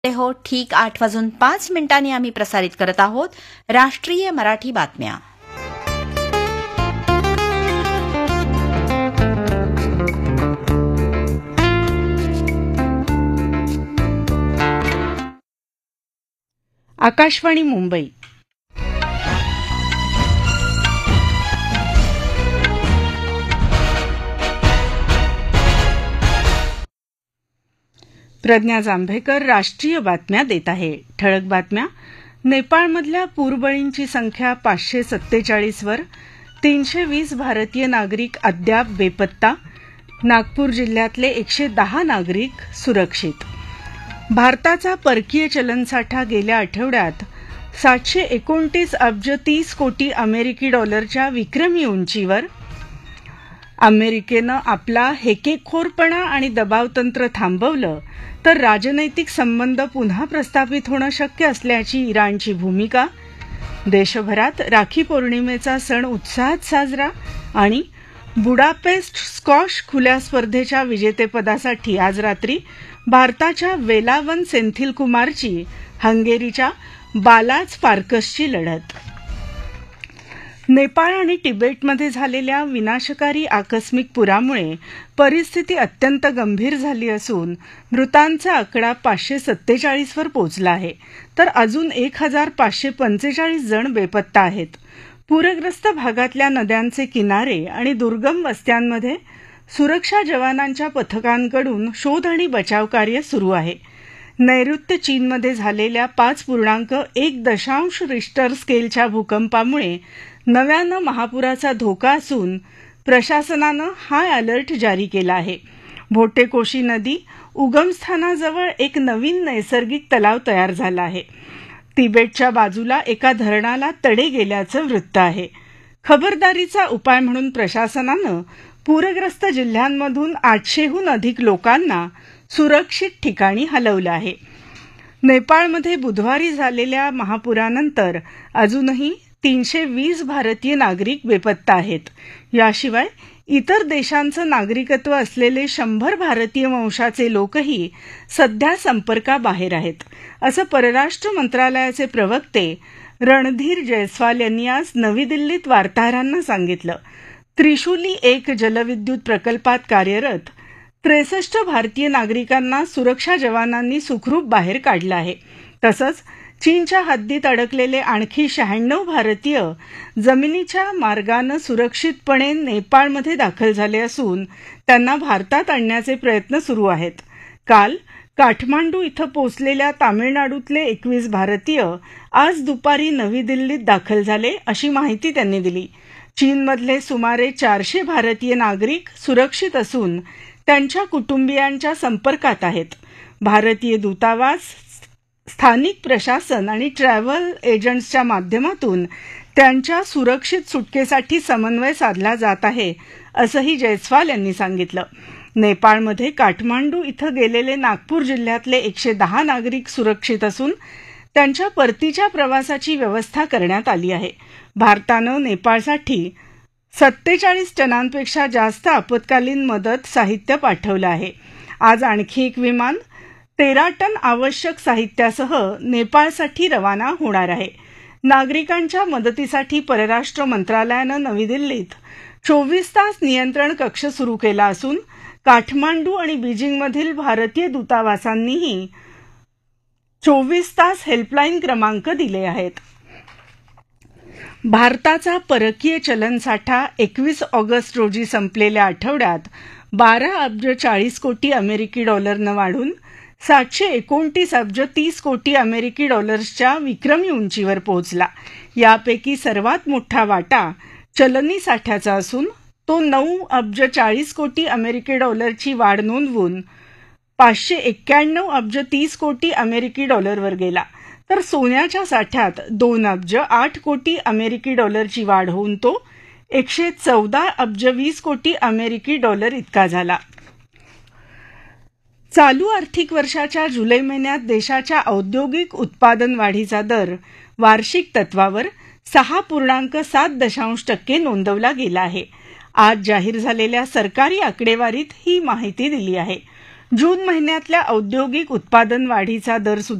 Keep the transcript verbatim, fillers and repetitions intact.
हो ठीक आठ वाजून पाच मिनिटांनी आम्ही प्रसारित करत आहोत राष्ट्रीय मराठी बातम्या. आकाशवाणी मुंबई. प्रज्ञा जांभेकर राष्ट्रीय बातम्या देत आहे. ठळक बातम्या. नेपाळमधल्या पूरबळींची संख्या पाचशे सत्तेचाळीस वर. तीनशे वीस भारतीय नागरिक अद्याप बेपत्ता. नागपूर जिल्ह्यातले एकशे दहा नागरिक सुरक्षित. भारताचा परकीय चलनसाठा गेल्या आठवड्यात सातशे एकोणतीस अब्ज तीस कोटी अमेरिकी डॉलरच्या विक्रमी उंचीवर. अमेरिकेनं आपला हेकेखोरपणा आणि दबावतंत्र थांबवलं तर राजनैतिक संबंध पुन्हा प्रस्थापित होणं शक्य असल्याची इराणची भूमिका. देशभरात राखी पौर्णिमेचा सण उत्साहात साजरा. आणि बुडापेस्ट स्क्वॉश खुल्या स्पर्धेच्या विजेतेपदासाठी आज रात्री भारताच्या वेलावन सेंथिलकुमारची हंगेरीच्या बालाज फार्कसची लढत. नेपाळ आणि तिबेटमध्ये झालेल्या विनाशकारी आकस्मिक पुरामुळे परिस्थिती अत्यंत गंभीर झाली असून मृतांचा आकडा पाचशे सत्तेचाळीस वर पोहोचला आहे, तर अजून एक हजार पाचशे पंचेचाळीस जण बेपत्ता आहेत. पूरग्रस्त भागातल्या नद्यांचे किनारे आणि दुर्गम वस्त्यांमध्ये सुरक्षा जवानांच्या पथकांकडून शोध आणि बचाव कार्य सुरू आहे. नैऋत्य चीनमध्ये झालेल्या पाच पूर्णांक एक दशांश रिश्टर स्केलच्या भूकंपामुळे नव्यानं महापुराचा धोका असून प्रशासनानं हाय अलर्ट जारी केला आहे. भोटेकोशी नदी उगमस्थानाजवळ एक नवीन नैसर्गिक तलाव तयार झाला आहे. तिबेटच्या बाजूला एका धरणाला तडे गेल्याचं वृत्त आहे. खबरदारीचा उपाय म्हणून प्रशासनानं पूरग्रस्त जिल्ह्यांमधून आठशेहून अधिक लोकांना सुरक्षित ठिकाणी हलवलं आहे. नेपाळमध्ये बुधवारी झालेल्या महापुरानंतर अजूनही तीनशे वीस भारतीय नागरिक बेपत्ता आहेत. याशिवाय इतर देशांचं नागरिकत्व असलेले शंभर भारतीय वंशाचे लोकही सध्या संपर्काबाहेर आहेत, असं परराष्ट्र मंत्रालयाचे प्रवक्ते रणधीर जयस्वाल यांनी आज नवी दिल्लीत वार्ताहरांना सांगितलं. त्रिशूली एक जलविद्युत प्रकल्पात कार्यरत त्रेसष्ट भारतीय नागरिकांना सुरक्षा जवानांनी सुखरूप बाहेर काढलं आहे. तसंच चीनच्या हद्दीत अडकलेले आणखी शहाण्णव भारतीय जमिनीच्या मार्गानं सुरक्षितपणे नेपाळमध्ये दाखल झाले असून त्यांना भारतात आणण्याचे प्रयत्न सुरू आहेत. काल काठमांडू इथं पोचलेल्या तामिळनाडूतले एकवीस भारतीय आज दुपारी नवी दिल्लीत दाखल झाले, अशी माहिती त्यांनी दिली. चीनमधले सुमारे चारशे भारतीय नागरिक सुरक्षित असून त्यांच्या कुटुंबियांच्या संपर्कात आहेत. भारतीय दूतावास, स्थानिक प्रशासन आणि ट्रॅव्हल एजंट्सच्या माध्यमातून त्यांच्या सुरक्षित सुटकेसाठी समन्वय साधला जात आहे, असंही जयस्वाल यांनी सांगितलं. नेपाळमध्ये काठमांडू इथं गेलेले नागपूर जिल्ह्यातले एकशे दहा नागरिक सुरक्षित असून त्यांच्या परतीच्या प्रवासाची व्यवस्था करण्यात आली आहे. भारतानं नेपाळसाठी सत्तेचाळीस टनांपेक्षा जास्त आपत्कालीन मदत साहित्य पाठवलं आहे. आज आणखी एक विमान तेरा टन आवश्यक साहित्यासह नेपाळसाठी रवाना होणार आहे. नागरिकांच्या मदतीसाठी परराष्ट्र मंत्रालयानं नवी दिल्लीत चोवीस तास नियंत्रण कक्ष सुरू केला असून काठमांडू आणि बीजिंगमधील भारतीय दूतावासांनीही चोवीस तास हेल्पलाईन क्रमांक दिले आहेत. भारताचा परकीय चलनसाठा एकवीस ऑगस्ट रोजी संपलेल्या आठवड्यात बारा अब्ज चाळीस कोटी अमेरिकी डॉलरनं वाढून सातशे एकोणतीस अब्ज तीस कोटी अमेरिकी डॉलर्सच्या विक्रमी उंचीवर पोहोचला. यापैकी सर्वात मोठा वाटा चलनी साठ्याचा असून तो नऊ अब्ज चाळीस कोटी अमेरिकी डॉलरची वाढ नोंदवून पाचशे एक्क्याण्णव अब्ज तीस कोटी अमेरिकी डॉलरवर गेला. तर सोन्याच्या साठ्यात दोन अब्ज आठ कोटी अमेरिकी डॉलरची वाढ होऊन तो एकशे चौदा अब्ज वीस कोटी अमेरिकी डॉलर इतका झाला. चालू आर्थिक वर्षाच्या जुलै महिन्यात देशाच्या औद्योगिक उत्पादन वाढीचा दर वार्षिक तत्वावर सहा पूर्णांक सात दशांश टक्के नोंदवला गेला आहे. आज जाहीर झालेल्या सरकारी आकडेवारीत ही माहिती दिली आहे. जून महिन्यातल्या औद्योगिक उत्पादन वाढीचा दर